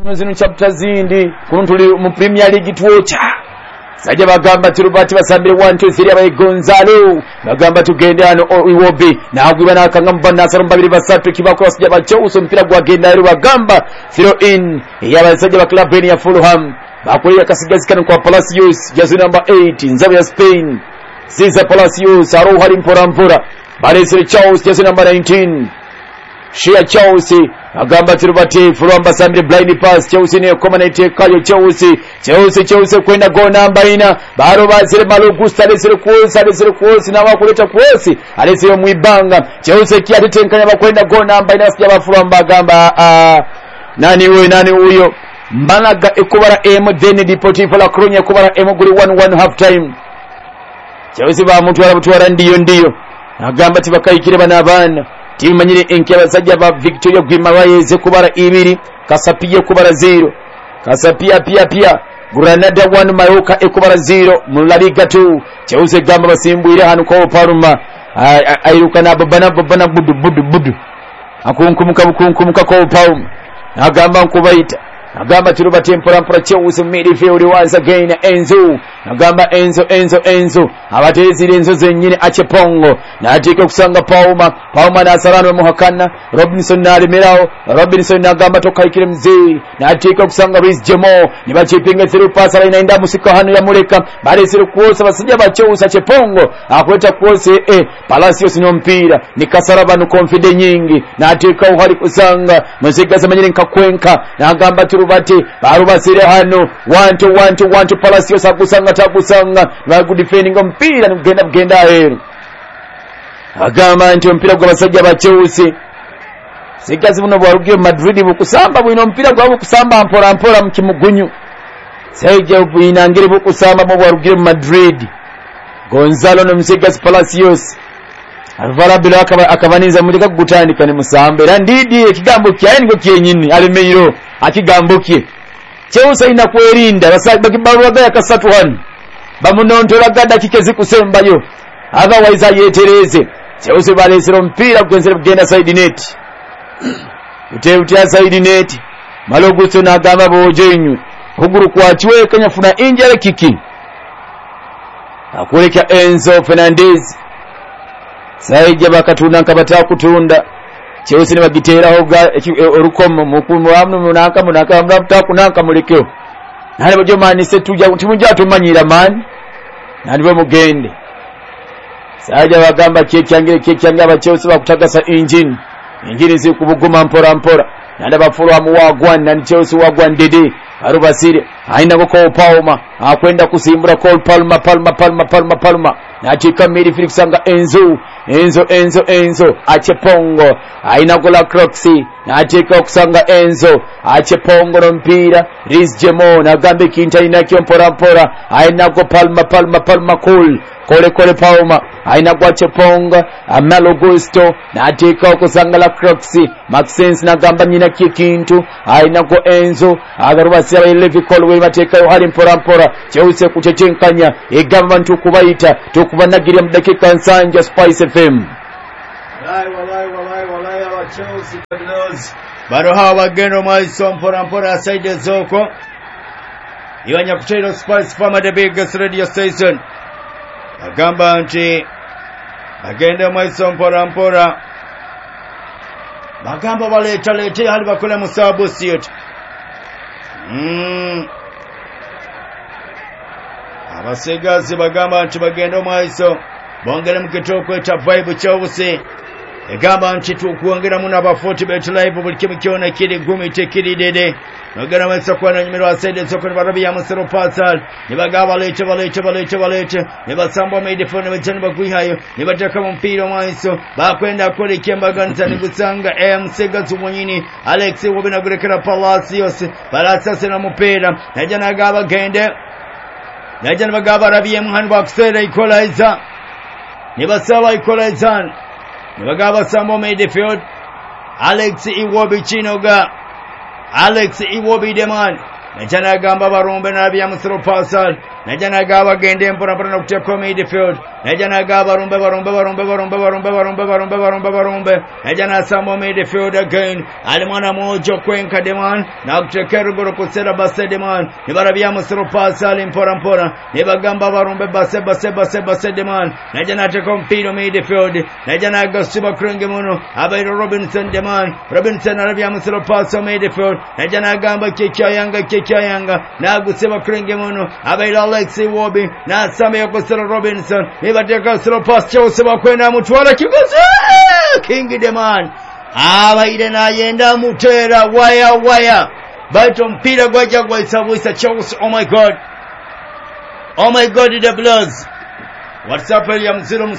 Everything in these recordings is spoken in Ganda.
zino chapter zindi kuntuli mu Premier League tuocha sajja bagamba turubati basambire 1 2 3 abaye Gonzalo bagamba tugende ano Iwobi nagwiba nakanga mbana asaro mbabiri basatu kibako basajja bacho mpira gwagenda eri bagamba throw in yabasajja ba club ya Fulham bakwira kasigazikana kwa Palacios jazi number 8 nzabu ya Spain Cesar Palacios aro hali mpora Balesire Charles jazi number 19 Shia Chelsea agamba turubati Fulham basambire blind pass Chelsea ne komanite kayo Chelsea kwenda go namba ina baro bazire Malogusta alesire kuosi na wakuleta kuosi alesire muibanga Chelsea kiatetenkanya bakwenda go namba ina sija Fulham bagamba nani huyo Malaga ekubara then Deportivo La Coruña ekubara guri 1-1 half time Chelsea ba mutwara ndiyo agamba tibakayikire banabana timu manyire enke abasajja ba Victoria Guimaraes kubara 2 Kasapia kubara 0 Kasapia pia Granada 1 Mallorca ekubara 0 mu La Liga 2 Chelsea gamba basimbwire hanu ko Parma airuka na babana budu akunkumuka ko Parma agamba nkubaita agamba turuba tempora Chelsea midfield once again Enzo abatezire Enzo zenyine Achepongo natika kusanga Pauma na Sarano muhakana Robinson na Limerao Robinson agamba tokayikire mzee natika kusanga Luis Jemo nibachipinga through pass inaenda musika hano ya Muleka bali siru kuosa basijja ba Chelsea Achepongo akweta kuose Palacios no mpira nikasaraba no confidence nyingi natika uhali kusanga musika zamanyire nkakwenka nagamba turubati barubasire hano 1-2 Palacios akusanga na good defending mpira ngenda hero agamba nti mpira gwa basajja ba Chelsea sigazi buno bwarugiye Madrid bukusamba bwino mpira gwa bukusamba mpora mkimugunyu sajja bwinangire bukusamba mu bwarugiye Madrid Gonzalo no Msigas Palacios Alvaro Bila akabaniza mulika gutandika ni musambe era ndidi ekigambo kyaye ngo kyenyini alimeiro akigambo kye Chelsea inakwerinda basajja bakibaruga yakasatu hano bamunontora gada kikezi kusembayo otherwise ayetereze Chelsea balesero mpira kwenzera kugenda side net uteya side net Malogusto na gamba bojenyu kuguru kwatiwe kanyafuna injere kiki akuleka Enzo Fernandez saije bakatunda nkabata kutunda Chelsea ne bagiteraho orukomo mukumu amwe munaka mutaka mulekeo nale bojo mani se tujja tumanyira mani naliwe mugende saje bagamba kekyange aba Chelsea bakutagasa engine zikubuguma mpora nale bafulwa mu wagwan na Chelsea wagwan dede arubasire aina ko Pauma akwenda kusimbura Cole Palma natika midfield sanga Enzo Achepongo aina gola Croxy natika kusanga Enzo Achepongo no mpira Riz Jemo na gambe kinta inakyo mpora aina go Palma kole Pauma aina kwa Achepongo Malogusto natika kusanga la Croxy Maxence na gamba nyina kikintu aina go Enzo agarubasira Levi Colway mateka yohali mpora Chelsea kuchechenkanya egamba ntukubaita tukubanagira mudakika nsanja Spice FM walai wa Chelsea Cardinals bado hawa bagendo maiso mpora side zoko iwanya kutero Spice Farmer the biggest radio station agamba nti bagendo maiso mpora bagamba baleta hali bakola musabu siyot abasegazi bagamba nti bagenda maiso bongere mukitoko eta vibe Chelsea egamba nti tukuongera muna aba 40 bet live buli kimu kyona kiri gumi tekiri dede nogera maiso kwa na nyimiro asede soko ni barabi ya musero pasal nibagaba balete nibasamba midifone bachani bakwihayo nibataka mpira maiso bakwenda kole kyembaganza nigusanga Msegazi munyini Alex wobina gurekera Palacios na mupira najana gaba gende najana bagaba rabiye muhani bakusera equalizer nibasaba equalizer nibagaba sambo midfield Alex Iwobi Chinoga Alex Iwobi Deman najana gamba barumbe nabya musiro pasal najana gaba gende mpora mpora nokuteka midfield najana gaba barumbe najana samo midfield again alimwana mojo kwenka deman na kuteka ruguru kusera base deman nibarabya musiro pasal mpora nibagamba barumbe base deman najana teka mpira midfield najana gasuba krenge muno abairo Robinson deman Robinson arabya musiro pasal midfield najana gamba Kechayanga na guseba krenge muno abairo Alexi Wobi na Same Yokosero Robinson nibateka slow pass Chelsea bakwenda mutwala kigozi King Deman abaire nayenda mutera waya baito mpira gwaja gwa isabuisa Chelsea. Oh my god the Blues. WhatsApp ya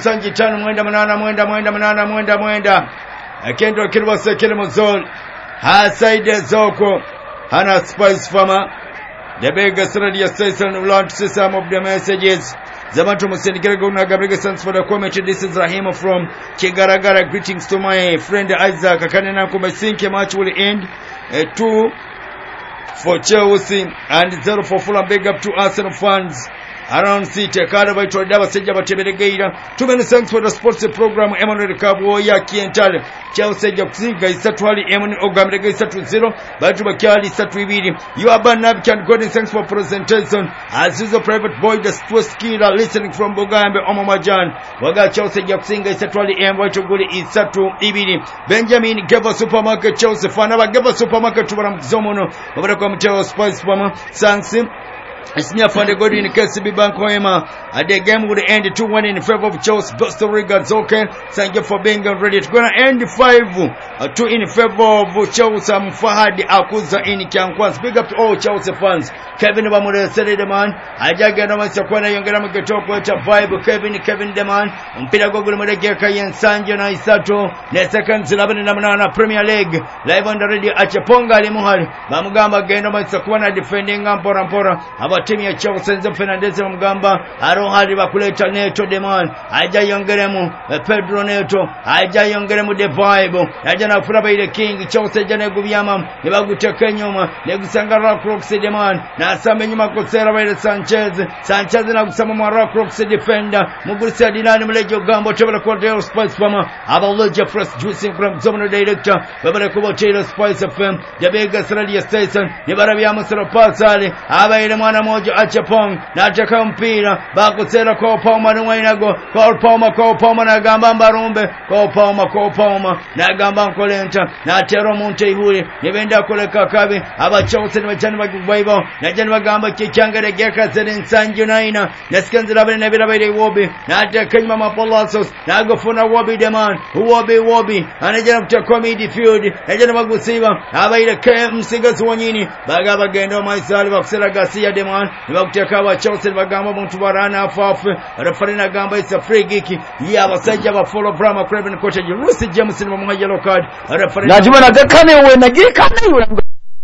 075 akendo kirwa sekele muzol hasaide zoko hana spice farmer the biggest radio station will launch some of the messages. Zamantu musindikire guna Gabriel Sans for the comment. This is Rahima from Kigaragara. Greetings to my friend Isaac. Akanena kumasinke match will end 2 for Chelsea and 0 for Fulham. Big up to Arsenal fans around City. Kada by Todaba Seja Batebegeira. Too many thanks for the sports program. Emmanuel Kabo Yaki and Tale. Chelsea Jakusinga is Satwali Emmanuel Ogamrega is Satu 0. Batubakiali Satu Ibidi. You are Banab can go. Thanks for presentation. As is a private boy, the sports killer listening from Bogambe Omomajan. Waga Chelsea Jakusinga is Satwali Emmanuel Chuguli is Satu Ibidi. Benjamin Geva Supermarket Chelsea. Fanava Geva Supermarket to Ram Zomono. Overcome Chelsea Spice Farmer. Sansim. Isnya Fande God in KCB Bank Oema. The game would end 2-1 in favor of Chelsea. Costa Rica. Okay. Thank you for being ready. It's going to end 5-2 in favor of Chelsea. Fahad Akuza in Kiankwan. Big up to all Chelsea fans. Kevin Bamure said the man. Ajaga no Mr. Kwana Yongama Getoko vibe. Kevin the man. Mpira Google Medeka and Sanjo na Isato. The second 11 Namana Premier League. Live on the radio at Chaponga Limuhari. Bamugamba Geno Mr. Kwana defending Ampora. About team ya Chelsea Enzo Fernandez Mugamba arohali bakuleta Neto Deman aja yongeremu Pedro Neto aja yongeremu the vibe aja na furaba ile King Chelsea jana gubyama nibaguteka nyuma negusanga Rockrox Deman na Same nyuma kosera baile Sanchez na kusama Rockrox defender mugurisa dinani mlejo gambo tebala kwa Real Spice Farmer abaloja press juicing from Zomono director babale kubo Taylor Spice FM the biggest radio station nibarabya musoro pasali abaile mwana moja achapong na ataka mpira bakutera kwa Palma n'wainago kwa Palma na gamba mbarumbe kwa Palma na gamba nkolenta na tero munte ihuri nibenda koleka kabi aba Chelsea n'abachani bagwaibo na jani bagamba kichangere geka zeren Sanjo naina neskanzira bane nabirabire wobi na ataka nyuma mapolasos na gofuna wobi deman wobi anajana kutaka midfield najana bagusiba abaire msigazi wanyini bagaba gendo maisali bakusera Garcia deman nibakuteka aba Chelsea bagamba muntu barana afafu referee agamba it's a free kick y'abasajja ba follow Brahma Craven coach Rusi James ni mu yellow card referee najuma nagakane we nagikane we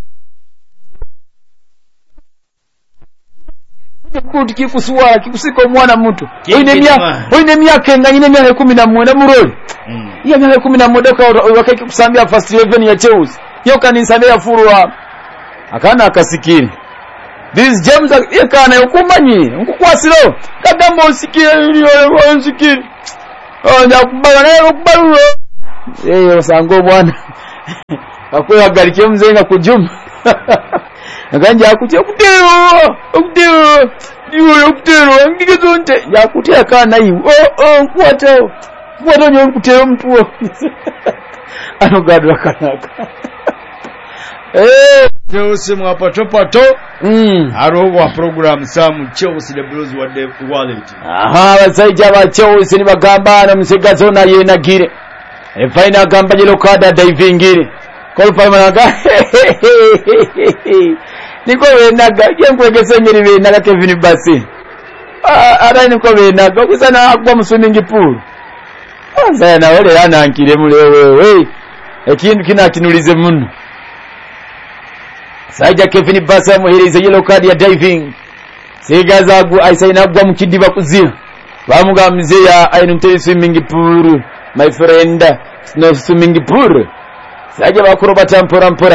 kuti kikuswala kikusiko mwana mtu oine myaka nganyine myaka 11 muroli iya myaka 11 ka wakaki kusambia first 11 ya Chelsea yo kanisambia furwa akana akasikiri this James yakana yokumanyi nkukwasiro kadambo usikire yo usikire nyakubala nayo okubalulo osango bwana akwe agalikiye mzenga kujuma nganje akutia okutero ngigezonte yakutia kana iwo nkwata nyo nkutero mtuo anogadwa kanaka Chelsea mwapato arowa program Sam Chelsea the Blues wa the wallet basaija ba Chelsea ni bagamba na msigazo na yenagire final gamba jelo kada divingire kolfa managa niko wenaga yenkwegese nyiri wenaga Kevin Basi ara niko wenaga kusana akwa musuningi pool sasa na wale yanankire mulewe ekintu kinakinulize muno Saja Kevin Basa muhirize yellow card ya diving Sigazagu aisaina gwa mukidiba kuzira bamugamze ya ainunte swimming pool my friend no swimming pool Saja bakuro batampora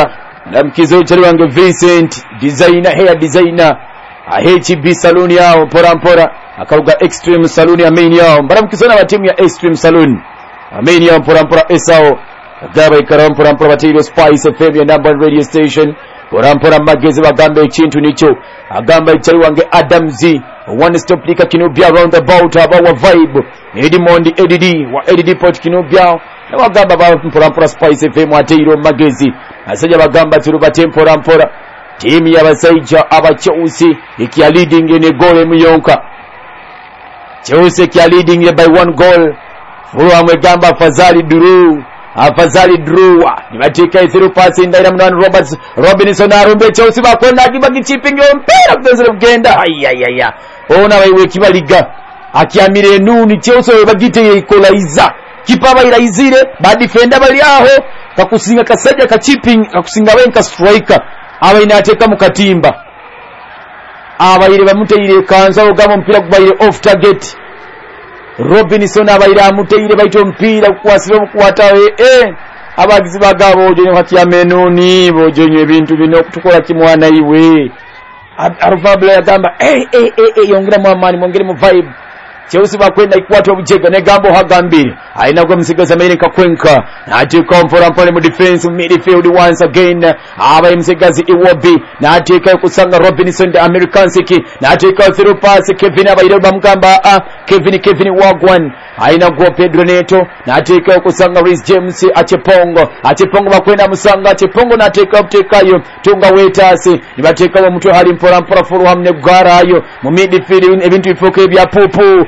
na mkizo chali wange Vincent designer hair designer HB salon yao mpora akaruga Extreme Salon ya main yao mbara mkizona wa timu ya Extreme Salon main yao mpora esao agaba ikara mpora batiro Spice FM ya number radio station mpora magezi bagambe ikintu nicho agamba ichali wange Adamzi one stop lika kinubia round about wa vibe Edmond EDD wa EDD port kinubia na bagamba ba mpora Spice FM atiro magezi asajja bagamba turuba mpora timu ya Basaija abacheusi ikia leading in goal muyonka Cheusi kia leading by 1 goal Furu amegamba Fazali Drew nibatika ithiru pasi ndaira mnani Robinson arumbe Cheusi bakwenda akibaki chipping yo mpira kutenzele mgenda ayayaya ona baiwe kibaliga akiamire nuni Cheusi webagite equalizer kipa bayiraizire ba defender bali aho kakusinga kasaja ka chipping kakusinga wenka striker abainateka mukatimba abayire bamuteyire kanza ogamo mpira kubayire off target Robinson abayire amuteyire bayito mpira kukwasira okukwatawe abagizi bagabo ojenye hati ya menuni bojenye ebintu bino okutukola kimwana iwe aruvabla yagamba yongera mwamani mwongere mu vibe Cheusi bakwenda ikwata obujega ne gambo hagambire aina kwa msigaza mele kakwenka na atika mpora mu defense midfield once again aba msigazi Iwobi na atika kusanga Robinson the American City na atika through pass Kevin abayiro bamugamba Kevin wagwan aina kwa Pedro Neto na atika kusanga Reece James Achepongo bakwenda musanga Achepongo na atika uptekayo tunga wetasi nibateka wa mtu hali mpora furu hamne gwarayo mu midfield ebintu bifoke bya pupu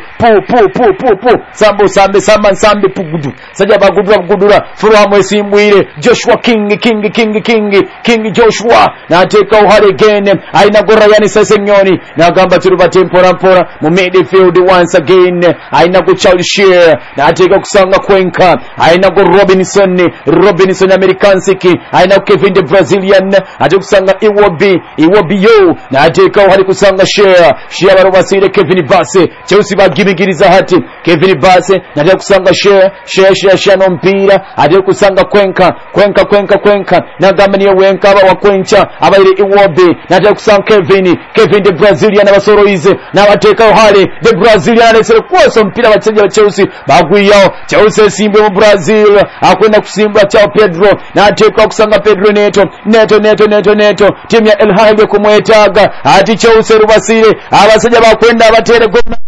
sambe pugudu saja bagudura furu mwesimbwire Joshua King Joshua na ateka uhale gene aina gora yani sesenyoni na gamba turuba mpora mu midfield once again aina go Charles Shear na ateka kusanga Kwenka aina go Robinson American City aina Kevin the Brazilian ateka kusanga Iwobi yo na ateka uhale kusanga Shear barobasire Kevin Basse Cheusi bagibigiriza hati Kevin Basse na kusanga Shear no mpira ade kusanga Kwenka na gamba niyo wenka wa Kwencha abaire Iwobi na kusanga Kevin the Brazilian abasoroize na bateka uhale the Brazilian sero kwoso mpira bacheje wa Chelsea bagwiyao Chelsea simbe mu Brazil akwenda kusimba chao Pedro na ateka kusanga Pedro Neto timu ya El Ahly kumwetaga ati Chelsea rubasire abaseja bakwenda batere goma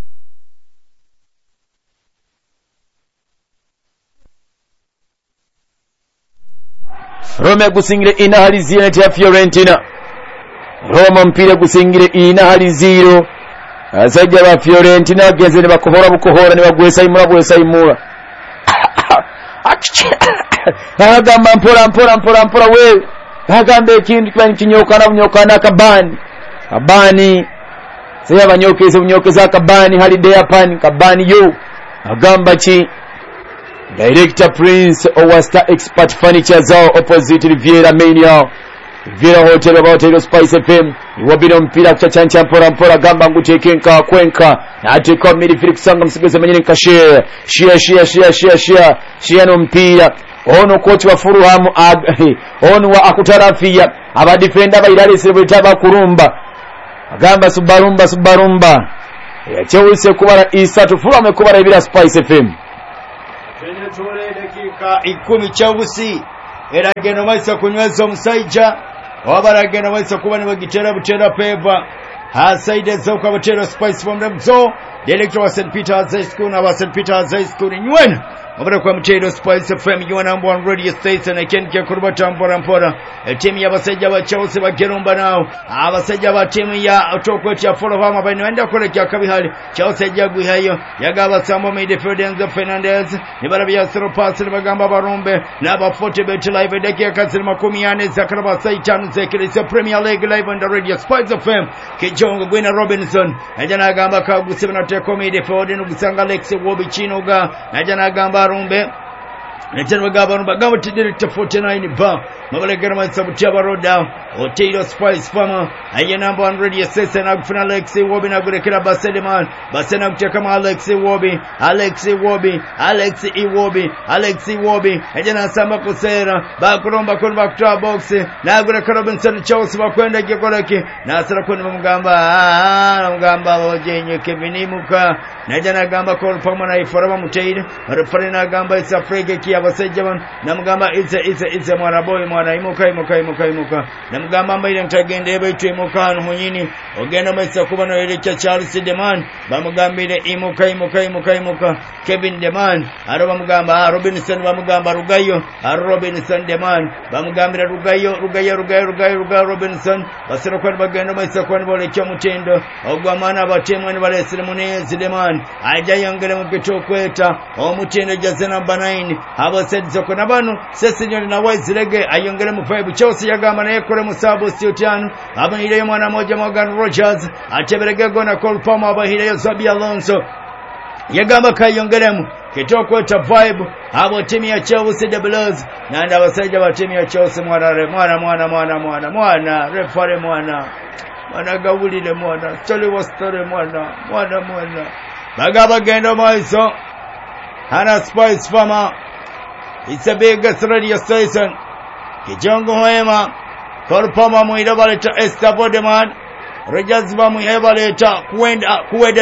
Roma gusingire inahali zero ya Fiorentina Roma mpira gusingire inahali zero asajja ba Fiorentina genze ne bakohora ne bagwesa imura agamba mpora we agamba ekintu kinyokana kabani sasa banyokeza akabani holiday apani kabani yo agamba chi Director Prince Owasta Expert Furniture zao opposite Riviera Mania Riviera Hotel Spice FM iwabino mpira kuchachancha mpora gamba ngutekenka Kwenka na atika midfield kusanga msigeze manyini nkashare share no mpira ono coach wa Fulham ono wa akutarafia aba defender bayirale sebetaba kurumba agamba subarumba ya Chelsea kubara isatu Fulham kubara ibira Spice FM Tule dakika 10 Chelsea erageno maisa kunyweza omusaija wabarageno maisa kuba ne butera peva hasaide zo kwa butera Spice from them zo director wa St Peter's High School na wa St Peter's High School nywen obere kwa mtero Spice FM you number 1 radio station akenke kuruba mpora timu ya basaija ba Chelsea bagerumba nao abasaija ba timu ya Otokweti ya Fulham abaenda kolekya kabihali Chelsea jagwi hayo yagaba sambo midfield Enzo Fernandez nibarabya through pass bagamba barumbe naba 40 bet live dakika 10 zakaraba saitanu zekirisa Premier League live on the radio Spice FM kijongo gwina Robinson najana gamba kagusibana teko midfield n'ugusanga Alex Wobichinoga najana gamba rumbe Nathan bagaba bagaba tidirect 49 ba mabalegera masabutia baroda Otero Spice Farmer aye number 1 radio station agufuna Alex Wobi nagurekera Basedeman Basena kuteka ma Alex Wobi ejana samba kusera bakuromba konba kutoa box nagurekera Robinson Chelsea bakwenda gikoleki nasara kwenda mugamba ojenye kevinimuka najana gamba call Farmer na iforaba muteire referee na gamba isa frege abasajja namugamba ize mwana boy mwana imuka namugamba mbaire ntagende ebaitu imukano munyini ogenda maisa kuba no elecha Charles Deman bamugambire imuka Kevin Deman aroba mugamba Robinson bamugamba Rugayo Robinson Deman bamugambira Rugayo Robinson basira kwa bagenda maisa kwa bolecha mutendo ogwamana abatemwe ne balesere munezi Deman ajja yongere mu kitokweta omutendo jazena banine abasedizo kona bano sesinyo na Wazirege ayongere mu 5 Chelsea yagamba naye kole musabo Stiotiano abanire mwana moja Morgan Rogers acheberege gona Cole Palmer abahire Zabi Alonso yagamba kayongeremu kitoko cha vibe abo timu ya Chelsea the Blues nanda abasajja ba timu ya Chelsea mwana refare mwana gawulire mwana story mwana bagaba gendo maiso Hana Spice Farmer. It's a big radio station. Kijongo hoema. Korpama muida baleta Estavo demand. Rejazba muida baleta kuweda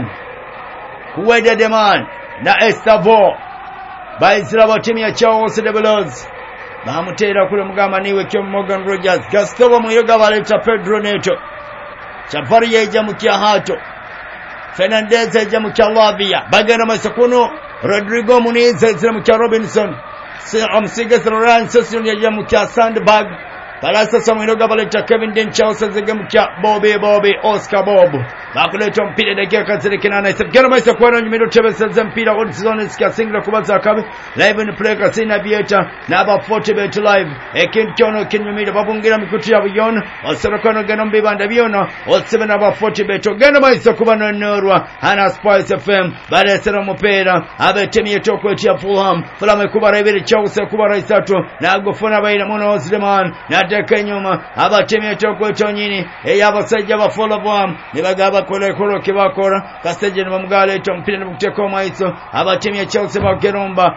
demand. Na Estavo. Baizirabo timu ya Chelsea the Blues. Bahamutera kule mugamba niwe kyo Morgan Rogers. Gustavo muida baleta Pedro Neto. Chapari yeja mukia hato. Fernandez yeja mukia Lavia. Bagana masakuno. Rodrigo Muniz yeja mukia Robinson. Amsigas Roran Session yeja mukia Sandberg. Palasa Samuel Gabaleta Kevin Den Chelsea yeja mukia Bobby Oscar Bob. Bakuleta mpira dakika kazirekana na Gera maisa kwa nyumiro chebeza mpira Odison iskia single kubaza kabe live in play kasina bieta na aba 40 bet live ekinchono kinyumira babungira mikuti ya biyon osarakono geno mbibanda biyono osebena aba 40 bet gena maisa kubano norwa Hana Spice FM bale sera mupera abetemi yetoko ya Fulham kubara ibiri Chelsea kubara isatu na agofona baina muno Osman na tekenyuma abatemi yetoko nyini eyabasajja ba Fulham nibagaba kolo kibakora kaseje n'amugale tompire n'ubuteko maiso abatemi ya Chelsea bageromba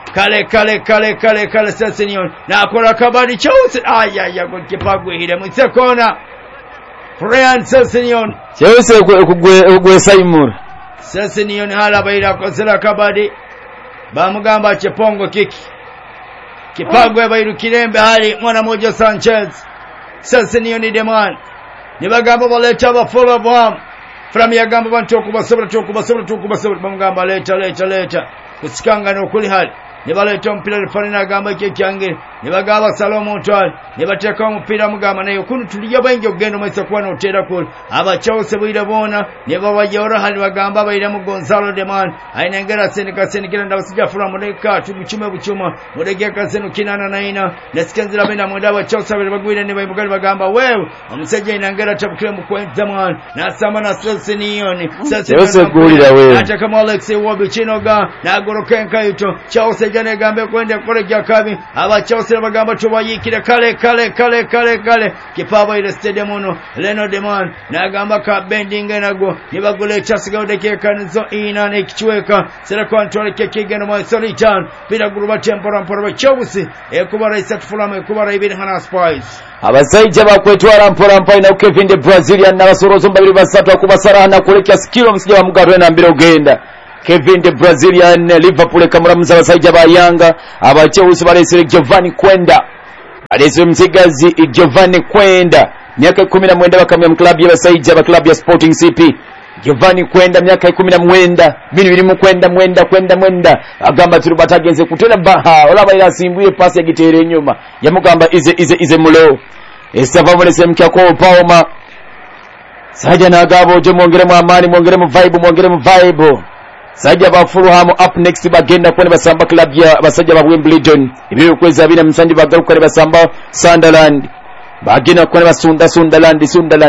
kale Sessignon nakora kabadi Chelsea ayaya gokipagwe hire musekona Brian Sessignon Chelsea kugwe Saimur Sessignon hala baira kozera kabadi bamugamba chepongo kipagwe bairu kirembe hali mwana moja Sanchez Sessignon demand nibagamba baleta ba Fulham From yagamba bantu okubasobola bamugamba leta kusikanga n'okuli hali ne baleta omupiira lifanana agamba ekyange ne bagaba Salomo Ntwali ne bateeka omupiira mugamba naye kunu tuliyo bangi okugenda omaiso kuba n'oteerako aba Chelsea bwira boona ne babajawora hali bagamba bayira mu Gonzalo Deman ayina engera sendikira ndabasijja Fulham muleka buchuma mulege kasenu kinana naina nesikenzira benda mwenda aba Chelsea bali bagwire ne bayimugali bagamba wewe omusajja ayina engera tabukire mu Zaman nasamba na Sessignon Chelsea gulira wewe ataka mu Alex Iwobi Chinoga nagoroka enkaito Chelsea jane gambe kwenda kolejja kabi aba Chelsea bagamba tubayikire kale kipaba ile stadium ono Leno Deman nagamba ka bending nago nibagule chasiga dakika nizo ina nekichweka sera control kekigeno mu Solitan bila guruba tempora Chelsea ekubara isatu Fulham ekubara ibiri Hana Spice abasajja bakwetwala mpora ina Kevin De Brazilian n'abasorozo babiri basatu akubasara na kulekya skilo musijja bamugarwe na mbiro genda Kevin De Brazilian Liverpool kamuramuza abasajja ba Yanga aba Chelsea balesere Giovanni Kwenda balesere msigazi Giovanni Kwenda miaka 19 bakamya mu club y'abasajja ba club ya Sporting CP Giovanni Kwenda miaka 19 biri mu kwenda agamba tiri batagenze kutera baha olaba ila simbuye pasi ya gitere nyuma yamugamba ize mulo estava mulese mkyako Palmer saja na gabo je mwongere mu amani mwongere mu vibe Sajja ba Fulham up next bagenda kwene basamba club ya basajja ba Wimbledon ibyo kweza bina msandi bagaruka basamba Sunderland bagenda kwene basunda Sunderland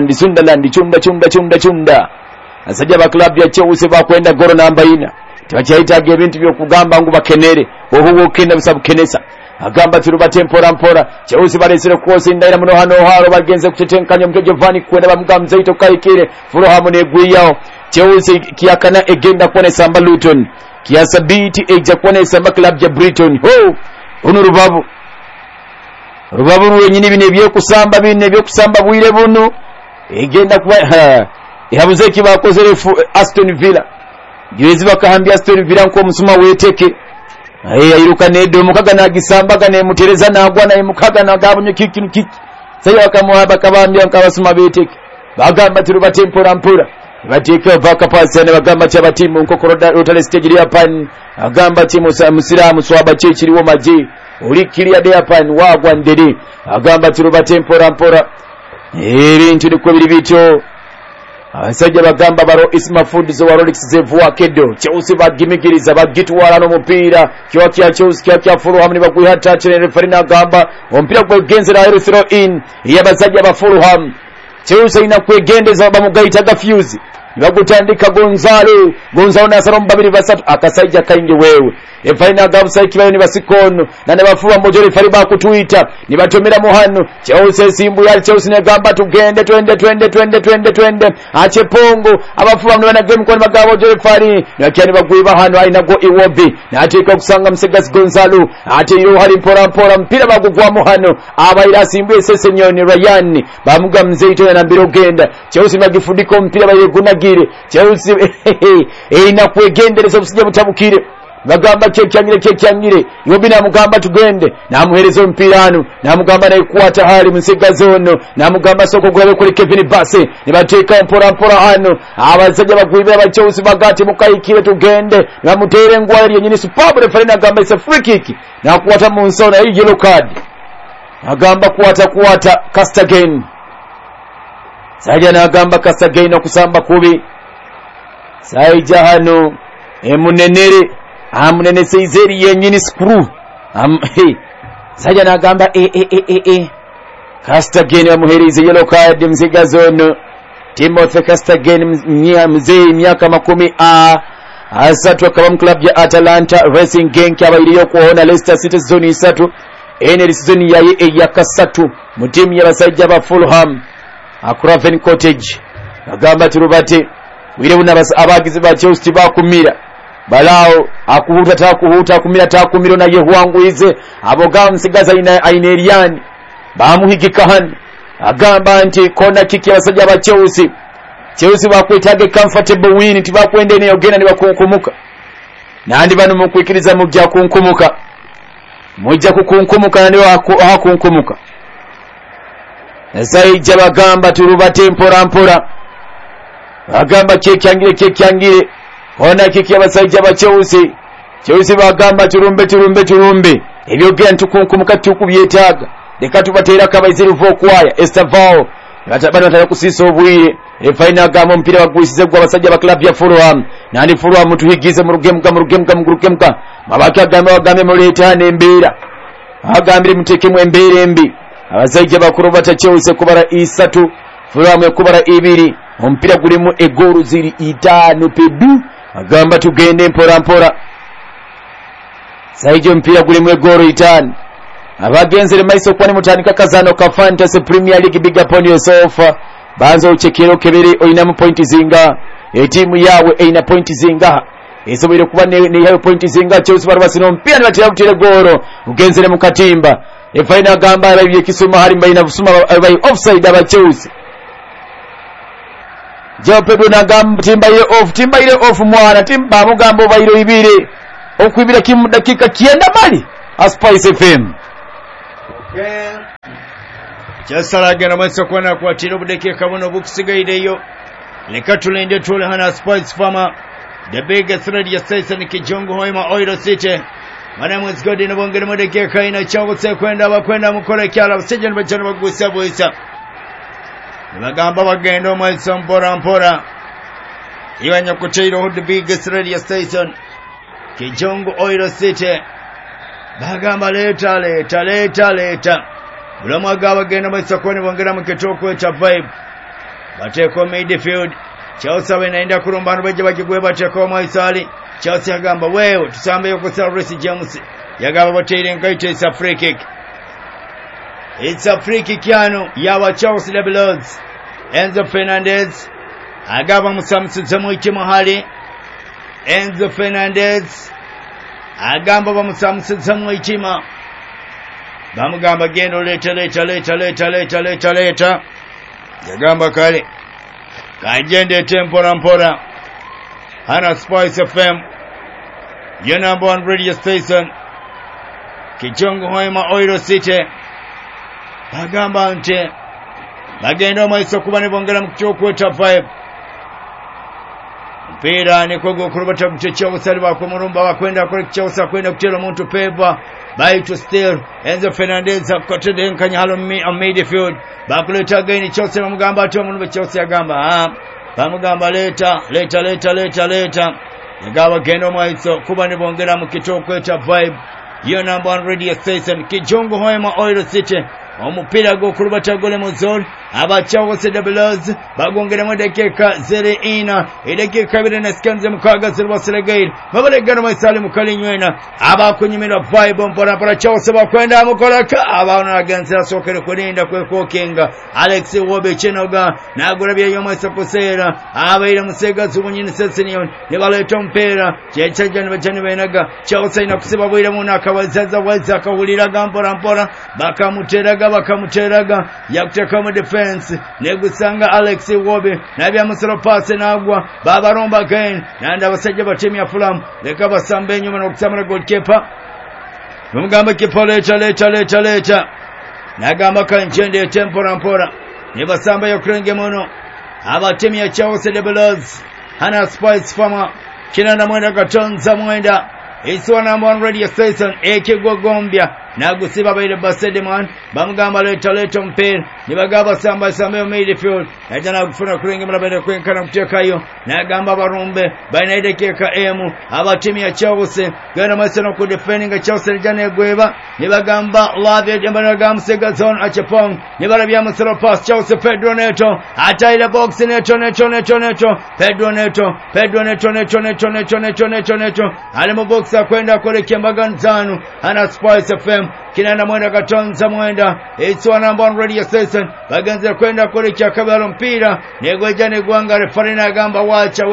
chunda asajja ba club ya Chelsea bakwenda goro namba ina tibachayita ebintu byo kugamba ngo bakenere ohuwo kenda busabu kenesa agamba turubate mpora Chelsea balesere kuosi ndaira muno hano haro bagenze kutetenkanya mteje Vani kwenda bamugamza ito kaikire Fulham ne gwiyawo Chelsea kiyakana egenda kuonesa mba Luton kiyasabiti eja kuonesa mba club ya Brighton ono rubabu ruwenyini bine byokusamba bwire buno egenda kuba yabuze kibakozere Aston Villa Jwezi bakahambia Aston Villa nko musuma weteke ayiruka nedo mukaga nagisambaga ne mutereza nagwa na mukaga nagabunye kiki sayo bakamuhaba kabambya nkabasuma beteke bagamba turubate mpora bateke baka pasi ne bagamba cya batimu nkokoro rotale stage ya pan agamba timu musiramu swaba chechiriwo maji ulikiriya de pan wagwa ndede agamba turubate mpora ebintu diko biri bityo asajja bagamba baro Isma Foods wa Rolex zevuwa kedo Chelsea bagimigiriza bagitwala no mupira kiwa kya Chelsea kya Fulham ni bagwihata chene referee nagamba ompira kwegenzera aero throw in yabasajja ba Fulham Chelsea inakwegendeza bamugaitaga fuse bagutandika Gonzalo nasaro mbabiri basatu akasajja kainge wewe efaina gabsa kibayo ni basikono na nebafuwa mojori fari bakutuita ni batomera muhano Chelsea simbu ya Chelsea ne gamba tugende twende ache pongo abafuwa mwana game kwa magabo jori fari nakyani bagwiba hano ainago Iwobi na atika kusanga Msegas Gonzalo ate yo hari mpora mpira bagugwa muhano abaira simbu esese nyoni Ryan bamuga mzeito na mbiro genda Chelsea magifudiko mpira bayegunagire Chelsea inakwegendereza busije butabukire bagamba kyanyire yobina mugamba tugende namuherezo mpirano namugamba nayikwata hali Msegazono namugamba soko gwabe kuri Kevin Basse nibateka mpora hano abazajja bagwibe aba Chelsea bagati mukayikire tugende namutere ngwari yenyini superb referee nagamba isa free kick nakuwata munsona yellow card agamba kuwata Castagen saja nagamba Castagen okusamba kubi saija hano emunenere amunene seizeri yenyini screw saja nagamba Castagen amuherize yellow card Msegazono Timothy Castagen mzee miaka 10 asatu akaba club ya Atalanta Racing Genk abayiriyo kuona Leicester City zone 3 ene season yaye eyakasatu mu team y'abasajja ba Fulham Craven Cottage agamba turubate wire bunabasa abagizi ba Chelsea bakumira balao akuhuta kumira takumiro na yehuangu ize aboga Msigaza Ainerian bamuhigikahan agamba nti kona kiki abasajja ba Chelsea bakwetage comfortable win tibakwende ne yogena ni bakunkumuka nandi bano mukwikiriza mu bya kunkumuka mujja kukunkumuka ndio hakunkumuka Esaija bagamba turubate mpora bagamba kyangire ona kiki abasajja ba Chelsea bagamba turumbe ebyogera ntukunkumuka tukubyetaga leka tubatera kabaiziri vokwaya Estavao batabana tala kusisa obwire final gamo mpira bagwisize gwa basajja ba club ya Fulham nandi Fulham tuhigize mu rugemka mabaki agambe muletane mbira agambire mutekemu embere mbi abasajja bakuru bata Chelsea kubara 3 Fulham kubara 2 ompira gulimu egoro ziri 5 pedu agamba tugende mpora saijo mpira gulimu egoro 5 abagenzere maiso kwani mutandika kazano ka Fantasy Premier League big upon yourself banzo uchekero kebere oina mu point zinga timu yawe ina point zinga esobere kuba ne yawe point zinga Chelsea barabasino mpira batira butire goro ugenzere mu katimba final gamba arabiye kisuma hari mbaina busuma abai offside aba Chelsea Jopedo na gamba timba ile off mwana timba mugambo bairo ibire okwibira kimu dakika kienda mali Spice FM Kyasalaga maso kwana kwa tiro budeke kabono bukusigaideyo leka tulende tole hana Spice Farmer the biggest radio station Kijongo Hoima Oil City mana mwezi godi no bongere modeke kaina chawo se kwenda bakwenda mukore kyala sejeni bachano bagusa boisa bagamba bagendo maiso mpora ibanya kuteiro the biggest radio station Kijongo Oil City bagamba leta ulamwaga bagenda maisakoni bongera muketoko cha vibe bateko midfield Chelsea benaenda kurumbana baje bakigwe bateko maisali Chelsea agamba wewe tusambe ko Reece James yagamba batere ngaite is a free kick. It's a free kick yano yawa Chelsea the Blues. Enzo Fernandez agaba musamusiza mu ikimu hali. Enzo Fernandez agamba bamusamusiza mu ikimu. Bamugamba gendo leta yagamba kale kajende tempora mpora Hana Spice FM your number one radio station Kichongo Hoima Oiro City bagamba nte bagenda maiso kuba ne bongera mu kyokweta 5 mpira ne kogo kurubata mchecha usali bako murumba bakwenda kule kichausa kwenda kutera muntu peva by to still Enzo Fernandez akotede nkanya halo midfield bakuleta again Chelsea bamugamba ati omuntu Chelsea agamba bamugamba leta ngaba gendo maiso kuba ne bongera mu kitokweta 5 your number one radio station Kijongo Hoima Oil City omupira go kurubata gole mu zone abachawo Blues bagongera mu dakika 0 edakika 2 na seconds mukaga zirwaselegair babalegana maisali mukalinywena abakunyimira vibe mpora Chelsea bakwenda mukolaka abana against sokere kulinda kwekokenga Alex Wobe Chenoga nagurabye yomaisa kusera abaira musega zumunyini senior nebaleta mpera chechajani bajani benaga Chelsea ina kusiba bwira munaka wazaza akahulira mpora bakamuteraga yakuteka mu defense negusanga Alex Wobe nabya musoro pass nagwa babaromba again nanda basajja batemi ya Fulham leka basambe nyuma nokusamira goalkeeper nomugamba keeper leta nagamba kanjende tempora mpora ne basamba yokrenge mono abatemi ya Chelsea the Blues Hana Spice Farmer kinana mwenda katonza mwenda iswa number one radio station Gogombia nagusiba baile Basedeman bamugamba leta mpira nibagaba samba yo midfield ajana kufuna kuringa mrabere kwenkana kutekayo nagamba barumbe baina idekeka emu abatimi ya Chelsea gana maseno ku defending Chelsea jana gweba nibagamba Lavia jambana sega zone achepong nibarabya musoro pass Chelsea Pedro Neto ataile box Neto Pedro Neto alimo box kwenda kule Kembaganzanu Hana Spice FM kinana mwenda katonza mwenda it's number one radio station baganze kwenda kule cha kabalo mpira negwejane gwanga referina gamba wacha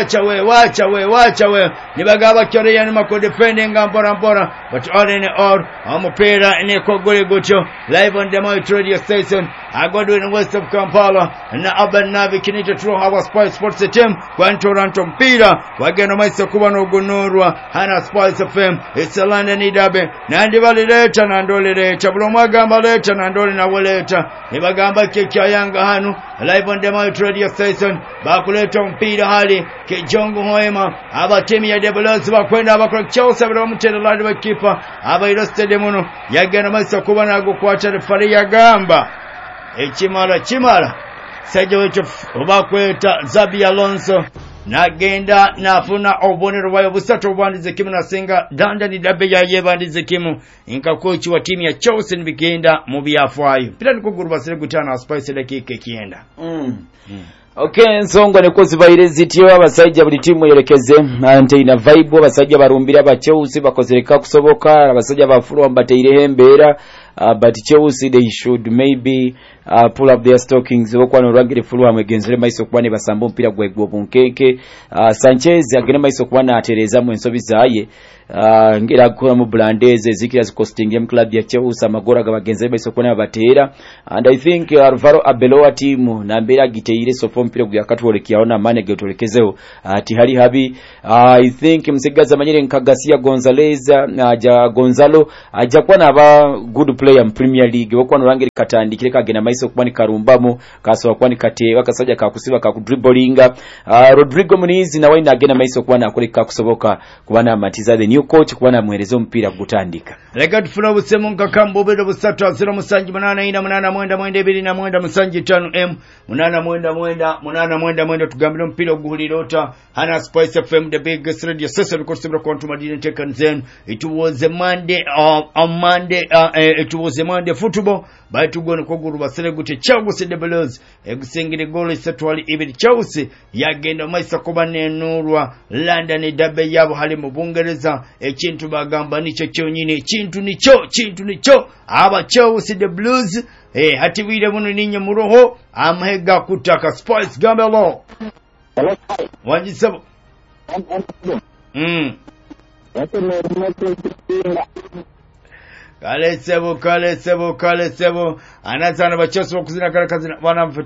we nibagaba kyoreya ni mako defending mpora but all in all amupira ni ko gole gutyo live on the radio station agodo in west of Kampala na Urban Navi kinito through our sports team kwa Toronto mpira wageno maiso kuba no gunurwa Hana Spice FM it's a London derby nandi balileta nandoleleta bulomwagamba leta nandole na woleta nibagamba kekya Yanga hanu live on the radio station bakuleta mpira hali Kijongo Hoima abatemi ya Blues bakwenda abakora Chelsea baramutera landi bakipa abairo stadium muno yagena maiso kuba nago kwata refari yagamba Chimala sajja wetu obakweta Zabi Alonso nagenda nafuna obonero bwayo busatu obwandize kimu nasenga danda ni dabe ya yebandize kimu inka coach wa timu ya Chelsea bigenda mu byafwayo pita nikuguru basire gutana Spice dakike kienda Okay, nsonga ne kozibaire zityo abasajja buli timu yerekeze ante ina vibe abasajja barumbira ba Chelsea bakozereka kusoboka abasajja ba Fulham bateire hembera but Chelsea they should maybe pull up their stockings okwana orangire Fulham egenzere maiso kwane basambo mpira gwegwo bunkeke Sanchez agene maiso kwana atereza mu ensobi zaye ngira kwa mu Blandeze zikira costing ya club ya Chelsea amagora gabagenze maiso kwana batera and I think Alvaro Arbeloa team na mbera giteire sofo mpira gwa katwolekiaona manege tolekezeo ati hali habi I think msigaza manyire nkagasia Gonzalez Gonzalo ajakwa na ba good player in Premier League okwana orangire katandikire kagena maiso kubani karumbamo kaso kwani kate wakasajja kakusiba kakudribblinga Rodrigo Muniz na waina agena maiso kubana akoleka kusoboka kubana matiza the new coach kubana muherezo mpira gutandika Record funa busemu nkakambo bedo busatu 0 musanji 8 mwenda 2 mwenda musanji 5 mwenda tugambira mpira oguhulirota Hana Spice FM the biggest radio station kusibira kontu madine taken then it was a Monday it tubuze Monday football bayitugone koguru basere gute Chelsea the Blues egusengire goal 3-2 Chelsea yagenda maisa kuba nenurwa London derby yabo hali mu Bungereza ekintu bagamba nicho kyonyine ekintu nicho aba Chelsea the Blues hatiwire muno ninye muroho amhega kutaka Spice Gambelo wajisabo kale sebo anazana bachoso kuzina kazina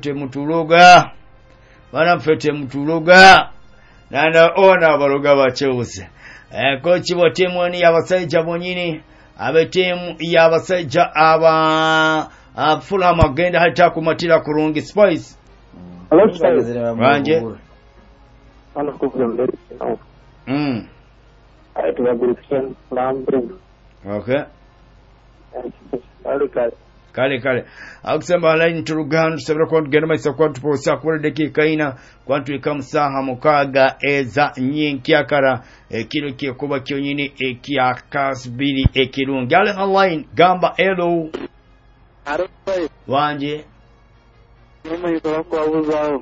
banamfete mutuluga nanda ona baruga bachose kochi wa timu ni yabasajja bonyini abetemu yabasajja aba Fulham agenda hata kumatira kurungi Spice Ranje okay kale akusema line turugano tusabira kwa tugenda maisa kwa tuposa kwa dakika ina kwa tuikamusaha mukaga eza nyinki akara kilo kikuba kyonyini ekyakasbiri ekirungi ale online gamba hello wanje mama yuko kwa uzao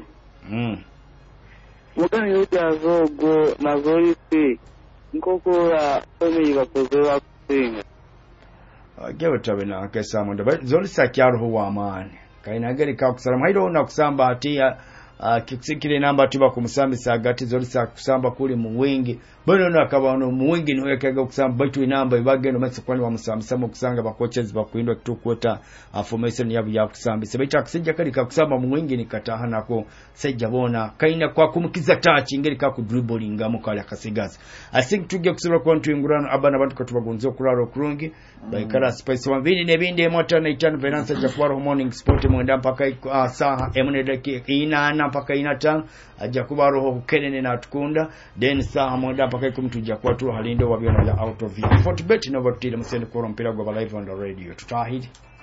mugani yujazo go nazoyisi nkokora omi bakoze bakusinga Gebe tabe na akesa munda but zoli sakyaro huwa amani kaina gari ka kusalamu haido na kusamba ati kisikire namba tuba kumusambisa agati zoli kusamba kuli mu wingi bono nakabano mu wingi niwekaga kusamba baitu inamba ibagendo matse kwani wa musambisa mu kusanga ba coaches bakuindwa tukwota formation yabu ya kusambisa baita kusija kali ka kusamba mu wingi nikataha nako sejja bona kaina kwa kumukiza touch ngeri ka ku dribbling ngamu kali akasigaza I think tujye kusura kwa ntuyingurano abana bantu katubagonzo kuraro kurungi baikara Spice wambini nebinde mota na itano Venance Jakwaro morning sport mwenda mpaka saa emunedeki ina mpaka ina tano ajakuba roho kukenene na tukunda then saa mwenda mpaka kumtuja kwa tu halindo wabiona la out of view. Fortbet inovatile msende kwa mpira kwa live on the radio tutahidi